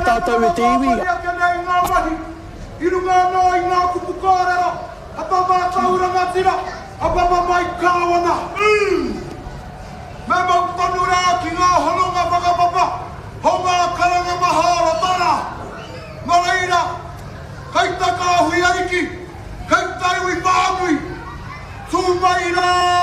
tātou e te iwi. Irunga no i ngā kupu kōrero, a papa tauranga tira, a papa mai kāwana. Me mau tonu rā ki ngā hononga whakapapa, ho ngā karanga mahara tara. Maraira, kei taka hui ariki, kei taiwi pāngui, tū mai rā.